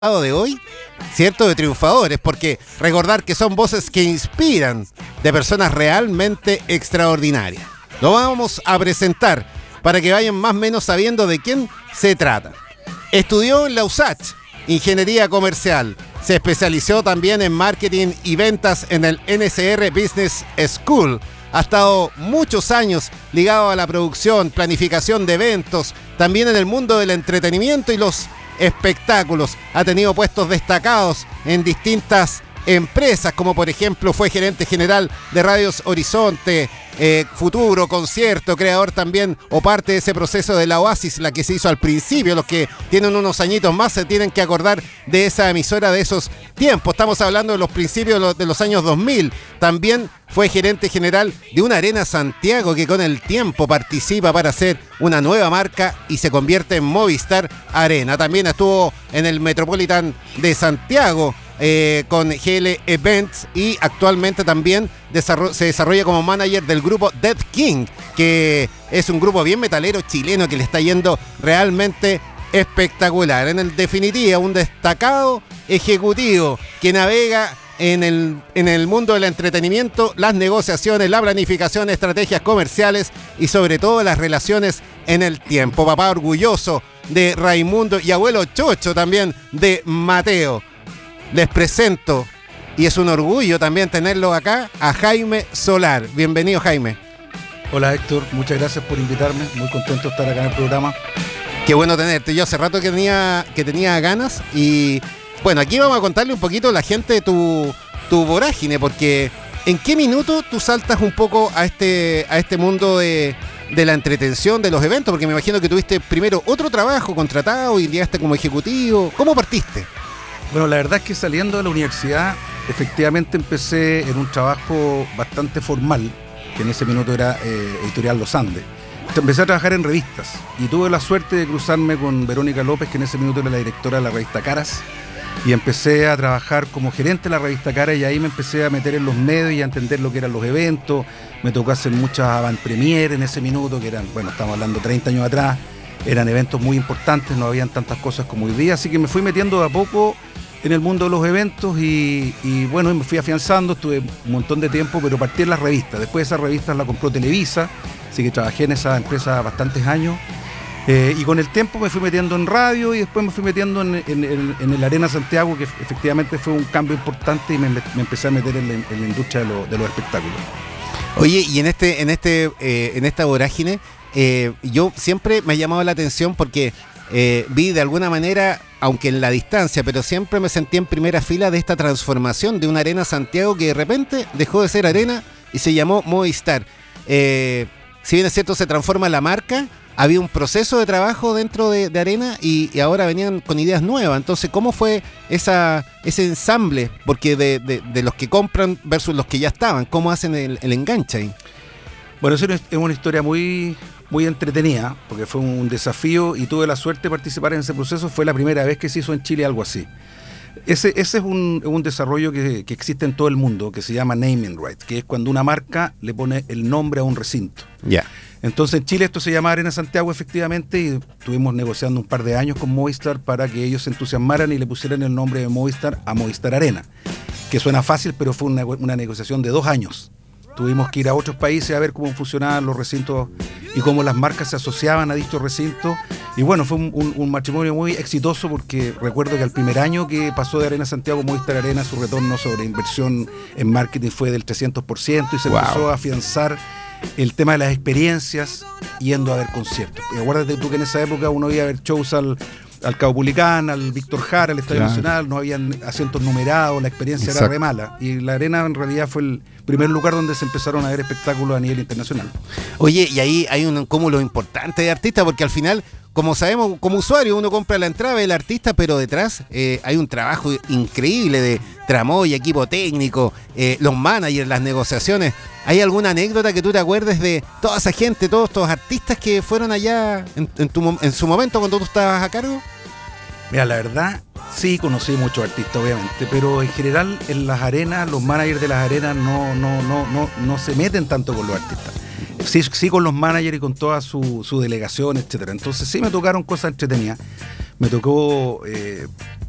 de hoy, cierto, de triunfadores, porque recordar que son voces que inspiran de personas realmente extraordinarias. Lo vamos a presentar para que vayan más o menos sabiendo de quién se trata. Estudió en la USACH, Ingeniería Comercial. Se especializó también en marketing y ventas en el NSR Business School. Ha estado muchos años ligado a la producción, planificación de eventos, también en el mundo del entretenimiento y los espectáculos. Ha tenido puestos destacados en distintas empresas, como por ejemplo fue gerente general de Radios Horizonte, Futuro, Concierto, creador también o parte de ese proceso de la Oasis, la que se hizo al principio. Los que tienen unos añitos más se tienen que acordar de esa emisora de esos tiempos. Estamos hablando de los principios de los años 2000. También fue gerente general de una Arena Santiago que con el tiempo participa para hacer una nueva marca y se convierte en Movistar Arena. También estuvo en el Metropolitan de Santiago con GL Events y actualmente también se desarrolla como manager del grupo Dead King, que es un grupo bien metalero chileno que le está yendo realmente espectacular. En definitiva, un destacado ejecutivo que navega en el mundo del entretenimiento, las negociaciones, la planificación, estrategias comerciales y sobre todo las relaciones en el tiempo. Papá orgulloso de Raimundo y abuelo chocho también de Mateo. Les presento, y es un orgullo también tenerlo acá, a Jaime Solar. Bienvenido, Jaime. Hola, Héctor, muchas gracias por invitarme. Muy contento de estar acá en el programa. Qué bueno tenerte. Yo hace rato que tenía ganas y bueno, aquí vamos a contarle un poquito a la gente de tu vorágine, porque ¿en qué minuto tú saltas un poco a este mundo de la entretención, de los eventos? Porque me imagino que tuviste primero otro trabajo contratado y llegaste como ejecutivo. ¿Cómo partiste? Bueno, la verdad es que saliendo de la universidad, efectivamente empecé en un trabajo bastante formal, que en ese minuto era Editorial Los Andes. Empecé a trabajar en revistas y tuve la suerte de cruzarme con Verónica López, que en ese minuto era la directora de la revista Caras, y empecé a trabajar como gerente de la revista Caras y ahí me empecé a meter en los medios y a entender lo que eran los eventos. Me tocó hacer muchas avant-premiere en ese minuto, que eran, bueno, estamos hablando 30 años atrás, eran eventos muy importantes, no habían tantas cosas como hoy día, así que me fui metiendo de a poco en el mundo de los eventos y bueno, me fui afianzando, estuve un montón de tiempo, pero partí en las revistas. Después esas revistas las compró Televisa, así que trabajé en esa empresa bastantes años. Y con el tiempo me fui metiendo en radio y después me fui metiendo en el Arena Santiago, que efectivamente fue un cambio importante y me empecé a meter en la industria de los espectáculos. Oye, y en esta vorágine, yo siempre me ha llamado la atención porque vi de alguna manera, aunque en la distancia, pero siempre me sentí en primera fila de esta transformación de una Arena Santiago que de repente dejó de ser Arena y se llamó Movistar. Si bien es cierto, se transforma la marca, había un proceso de trabajo dentro de Arena y ahora venían con ideas nuevas. Entonces, ¿cómo fue ese ensamble? Porque de los que compran versus los que ya estaban, ¿cómo hacen el enganche ahí? Bueno, eso es una historia muy entretenida, porque fue un desafío y tuve la suerte de participar en ese proceso. Fue la primera vez que se hizo en Chile algo así. Ese es un desarrollo que existe en todo el mundo, que se llama naming right, que es cuando una marca le pone el nombre a un recinto. Ya. Yeah. Entonces en Chile esto se llama Arena Santiago efectivamente y estuvimos negociando un par de años con Movistar para que ellos se entusiasmaran y le pusieran el nombre de Movistar a Movistar Arena, que suena fácil, pero fue una negociación de 2 años. Tuvimos que ir a otros países a ver cómo funcionaban los recintos y cómo las marcas se asociaban a dichos recintos. Y bueno, fue un matrimonio muy exitoso porque recuerdo que al primer año que pasó de Arena Santiago a Movistar Arena, su retorno sobre inversión en marketing fue del 300% y se empezó a afianzar el tema de las experiencias yendo a ver conciertos. Y acuérdate tú que en esa época uno iba a ver shows al Caupolicán, al Víctor Jara, al Estadio Nacional, no habían asientos numerados, la experiencia era re mala. Y la Arena en realidad fue el primer lugar donde se empezaron a ver espectáculos a nivel internacional. Oye, y ahí hay un cúmulo importante de artistas, porque al final, como sabemos, como usuario, uno compra la entrada del artista, pero detrás hay un trabajo increíble de tramoya, equipo técnico, los managers, las negociaciones. ¿Hay alguna anécdota que tú te acuerdes de toda esa gente, todos estos artistas que fueron allá en su momento cuando tú estabas a cargo? Mira, la verdad, sí conocí muchos artistas, obviamente, pero en general en las arenas, los managers de las arenas no se meten tanto con los artistas. Sí con los managers y con toda su delegación, etcétera. Entonces sí me tocaron cosas entretenidas. Me tocó